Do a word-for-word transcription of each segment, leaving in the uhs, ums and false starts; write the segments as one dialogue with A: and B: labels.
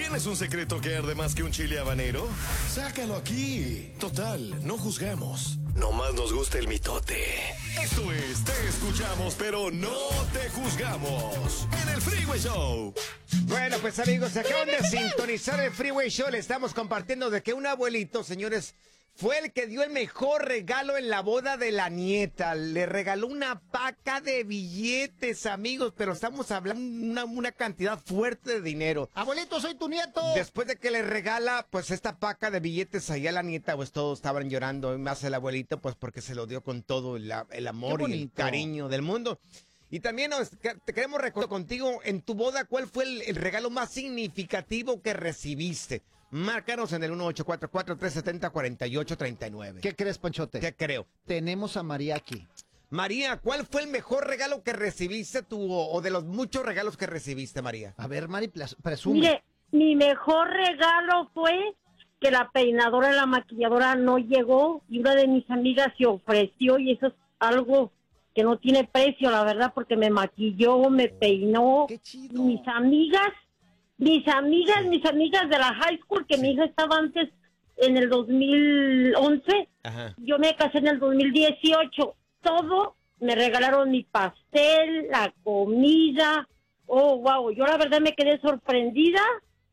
A: ¿Tienes un secreto que arde más que un chile habanero? Sácalo aquí. Total, no juzgamos. Nomás nos gusta el mitote. Esto es Te Escuchamos, pero no te juzgamos. En el Freeway Show.
B: Bueno, pues amigos, se acaban de sintonizar el Freeway Show. Le estamos compartiendo de que un abuelito, señores, fue el que dio el mejor regalo en la boda de la nieta. Le regaló una paca de billetes, amigos, pero estamos hablando de una, una cantidad fuerte de dinero.
C: Abuelito, soy tu nieto.
B: Después de que le regala, pues, esta paca de billetes ahí a la nieta, pues todos estaban llorando. Y más el abuelito, pues, porque se lo dio con todo el, el amor y el cariño del mundo. Y también nos, te queremos recordar contigo, en tu boda, ¿cuál fue el, el regalo más significativo que recibiste? Márcanos en el uno ocho cuatro cuatro, tres siete cero, cuatro ocho tres nueve.
C: ¿Qué crees, Panchote?
B: ¿Qué creo?
C: Tenemos a María aquí.
B: María, ¿cuál fue el mejor regalo que recibiste tú, o, o de los muchos regalos que recibiste, María?
C: A ver, Mari, presume.
D: Mire, mi mejor regalo fue que la peinadora y la maquilladora no llegó y una de mis amigas se ofreció y eso es algo que no tiene precio, la verdad, porque me maquilló, me peinó.
C: ¡Qué chido!
D: Mis amigas, mis amigas, sí. mis amigas de la high school, que sí. mi hija estaba antes en el dos mil once, Ajá. yo me casé en el dos mil dieciocho, todo me regalaron mi pastel, la comida, oh, wow, yo la verdad me quedé sorprendida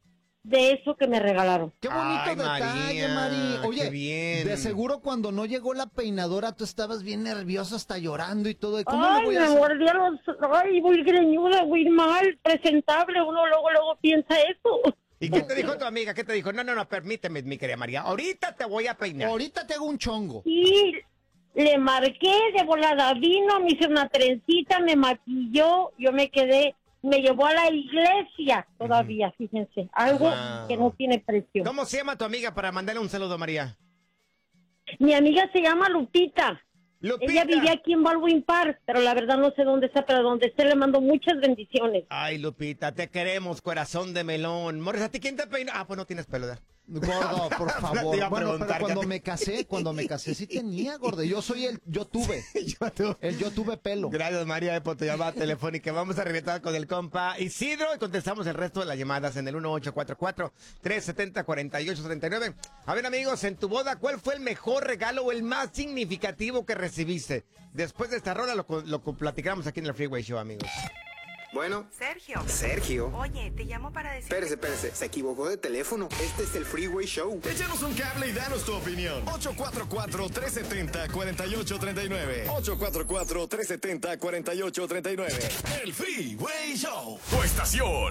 D: de eso que me regalaron.
C: ¡Qué bonito
B: Ay,
C: detalle,
B: María,
C: Mari! Oye,
B: qué bien.
C: De seguro cuando no llegó la peinadora tú estabas bien nerviosa, hasta llorando y todo. ¿Cómo
D: ay,
C: lo voy a
D: me
C: hacer?
D: mordía los... Ay, muy greñuda, muy mal, presentable, uno luego, luego piensa eso.
B: ¿Y qué te dijo tu amiga? ¿Qué te dijo? No, no, no, permíteme, mi querida María. Ahorita te voy a peinar.
C: Ahorita te hago un chongo.
D: Sí, le marqué de volada, vino, me hizo una trencita, me maquilló, yo me quedé... Me llevó a la iglesia todavía, uh-huh. fíjense, algo wow. que no tiene precio.
B: ¿Cómo se llama tu amiga para mandarle un saludo, María?
D: Mi amiga se llama Lupita.
B: Lupita.
D: Ella vivía aquí en Baldwin Park, pero la verdad no sé dónde está, pero donde esté le mando muchas bendiciones.
B: Ay, Lupita, te queremos, corazón de melón. Morris, ¿a ti quién te peinó? Ah, pues no tienes pelo, ¿verdad?
C: Gordo, por favor. Bueno, pero cuando me casé, cuando me casé sí tenía, gordo. Yo soy el, yo tuve.
B: yo tuve.
C: El yo tuve pelo.
B: Gracias, María, por tu llamada telefónica. Vamos a reventar con el compa Isidro y contestamos el resto de las llamadas en el uno ocho cuatro cuatro, tres siete cero, cuatro ocho tres nueve. A ver, amigos, en tu boda, ¿cuál fue el mejor regalo o el más significativo que recibiste? Después de esta rola lo, lo platicamos aquí en el Freeway Show, amigos.
E: Bueno.
F: Sergio.
E: Sergio.
F: Oye, te llamo para decir...
E: Espérese, espérese. Se equivocó de teléfono. Este es el Freeway Show.
A: Échanos un cable y danos tu opinión. ocho cuatro cuatro, tres siete cero, cuatro ocho tres nueve. ocho cuatro cuatro, tres siete cero, cuatro ocho tres nueve. El Freeway Show. Tu estación.